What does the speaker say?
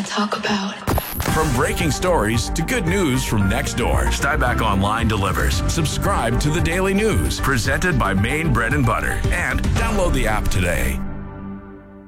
talk about. From breaking stories to good news from next door, Stuyback Online delivers. Subscribe to the Daily News, presented by Maine Bread and Butter, and download the app today.